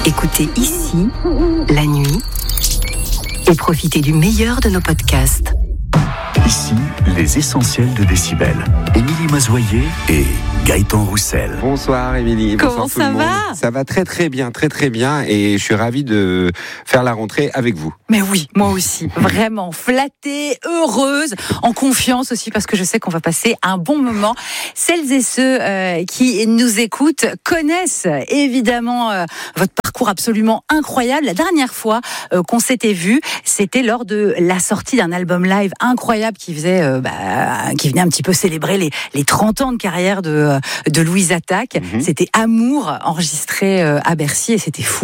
Écoutez ici, la nuit, et profitez du meilleur de nos podcasts. Ici, les essentiels de Décibel. Émilie Mazoyer et Gaëtan Roussel. Bonsoir Émilie. Comment ça va ? Ça va très très bien, et je suis ravi de faire la rentrée avec vous. Mais oui, moi aussi, vraiment flattée, heureuse, en confiance aussi parce que je sais qu'on va passer un bon moment. Celles et ceux qui nous écoutent connaissent évidemment votre parcours absolument incroyable. La dernière fois qu'on s'était vu, c'était lors de la sortie d'un album live incroyable qui venait un petit peu célébrer les 30 ans de carrière de Louise Attaque. C'était Amour, enregistré à Bercy, et c'était fou.